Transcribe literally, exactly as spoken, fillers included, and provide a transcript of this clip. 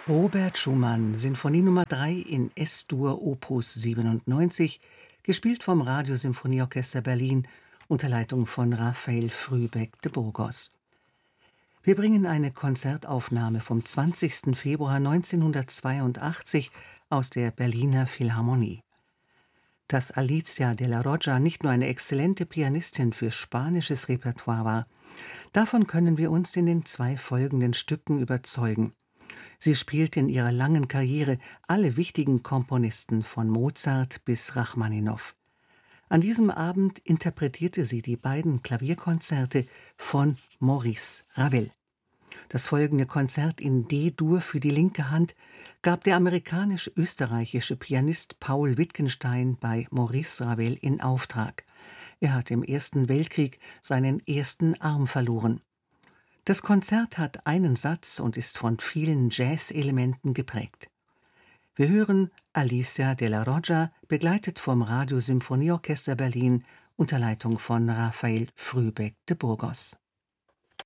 Robert Schumann, Sinfonie Nummer drei in Es-Dur Opus siebenundneunzig, gespielt vom Radiosymphonieorchester Berlin unter Leitung von Raphael Frühbeck de Burgos. Wir bringen eine Konzertaufnahme vom zwanzigsten Februar neunzehnhundertzweiundachtzig aus der Berliner Philharmonie. Dass Alicia de la Rocha nicht nur eine exzellente Pianistin für spanisches Repertoire war, davon können wir uns in den zwei folgenden Stücken überzeugen. Sie spielte in ihrer langen Karriere alle wichtigen Komponisten von Mozart bis Rachmaninow. An diesem Abend interpretierte sie die beiden Klavierkonzerte von Maurice Ravel. Das folgende Konzert in D-Dur für die linke Hand gab der amerikanisch-österreichische Pianist Paul Wittgenstein bei Maurice Ravel in Auftrag. Er hat im Ersten Weltkrieg seinen ersten Arm verloren. Das Konzert hat einen Satz und ist von vielen Jazz-Elementen geprägt. Wir hören Alicia de la Rocha, begleitet vom Radiosymphonieorchester Berlin unter Leitung von Raphael Frühbeck de Burgos.